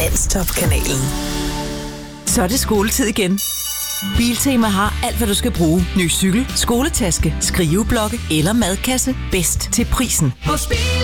Danstop-kanalen. Så er det skoletid igen. Biltema har alt, hvad du skal bruge. Ny cykel, skoletaske, skriveblokke eller madkasse. Bedst til prisen.